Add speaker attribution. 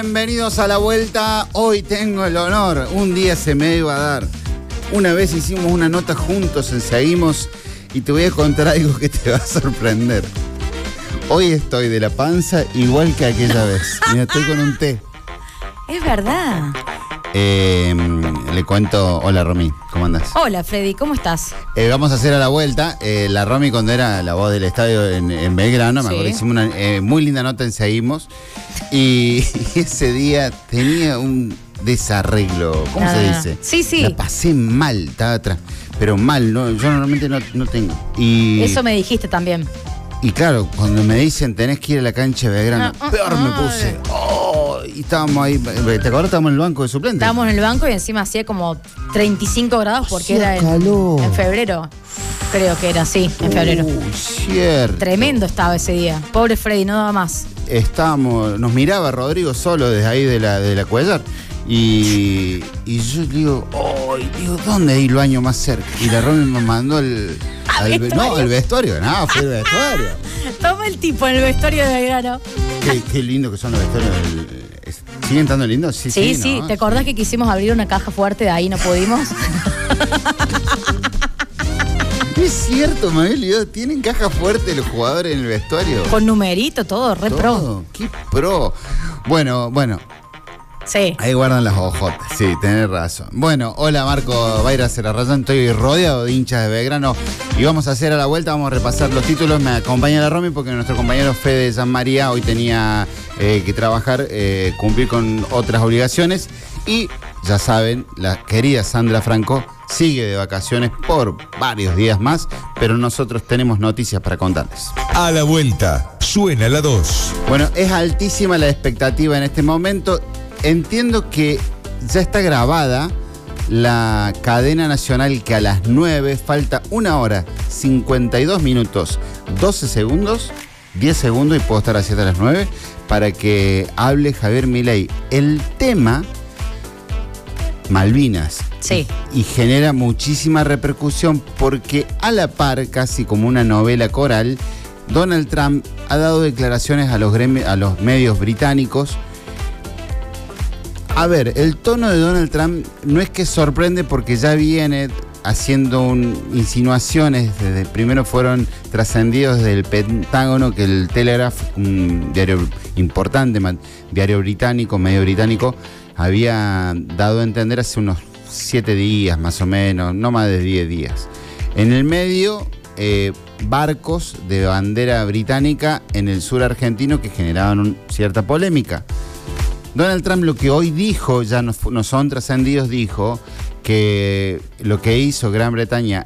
Speaker 1: Bienvenidos a La Vuelta. Hoy tengo el honor, un día se me iba a dar. Una vez hicimos una nota juntos en Seguimos y te voy a contar algo que te va a sorprender. Hoy estoy de la panza igual que aquella vez. Mira, estoy con un té.
Speaker 2: Es verdad.
Speaker 1: Le cuento, hola Romy, ¿cómo andás?
Speaker 2: Hola Freddy, ¿cómo estás?
Speaker 1: Vamos a hacer a la vuelta. La Romy, cuando era la voz del estadio en Belgrano, me acuerdo, hicimos una muy linda nota en Seguimos. Y ese día tenía un desarreglo, ¿cómo se dice?
Speaker 2: Sí.
Speaker 1: La pasé mal, estaba atrás, pero mal, ¿no? Yo normalmente no tengo. Y
Speaker 2: eso me dijiste también.
Speaker 1: Y claro, cuando me dicen tenés que ir a la cancha de Belgrano, peor me puse. Y estábamos ahí, ¿te acuerdas? Estábamos en el banco de suplentes.
Speaker 2: Estábamos en el banco y encima hacía como 35 grados porque
Speaker 1: hacía
Speaker 2: era
Speaker 1: calor.
Speaker 2: En febrero. Creo que era así, en febrero.
Speaker 1: Cierto.
Speaker 2: Tremendo estaba ese día. Pobre Freddy, no daba más.
Speaker 1: Nos miraba Rodrigo solo desde ahí de la Cuellar. Y yo digo, ¿dónde hay el baño más cerca? Y la Romy me mandó el vestuario. No, fue el vestuario.
Speaker 2: Toma el tipo en el vestuario de Belgrano.
Speaker 1: Qué lindo que son los vestuarios. ¿Siguen estando lindos?
Speaker 2: Sí.
Speaker 1: ¿no?
Speaker 2: ¿Te acordás que quisimos abrir una caja fuerte de ahí no pudimos?
Speaker 1: Es cierto, me había olvidado. ¿Tienen caja fuerte los jugadores en el vestuario?
Speaker 2: Con numerito, todo, re pro.
Speaker 1: ¡Qué pro! Bueno.
Speaker 2: Sí.
Speaker 1: Ahí guardan las ojotas, sí, tenés razón. Bueno, hola Marco Bayra Cerarrazán, estoy rodeado de hinchas de Belgrano y vamos a hacer a la vuelta, vamos a repasar los títulos. Me acompaña la Romy porque nuestro compañero Fede San María hoy tenía que trabajar, cumplir con otras obligaciones y ya saben, la querida Sandra Franco sigue de vacaciones por varios días más, pero nosotros tenemos noticias para contarles.
Speaker 3: A la vuelta, suena la 2.
Speaker 1: Bueno, es altísima la expectativa en este momento. Entiendo que ya está grabada la cadena nacional que a las 9 falta 1 hora, 52 minutos, 12 segundos, 10 segundos y puedo estar a 7 a las 9 para que hable Javier Milei. El tema Malvinas.
Speaker 2: Sí.
Speaker 1: Y genera muchísima repercusión porque a la par, casi como una novela coral, Donald Trump ha dado declaraciones a los medios británicos. A ver, el tono de Donald Trump no es que sorprende porque ya viene haciendo insinuaciones, primero fueron trascendidos desde el Pentágono, que el Telegraph, un diario importante, diario británico, medio británico, había dado a entender hace unos 7 días más o menos, no más de 10 días. En el medio, barcos de bandera británica en el sur argentino que generaban cierta polémica. Donald Trump lo que hoy dijo, ya no son trascendidos, dijo que lo que hizo Gran Bretaña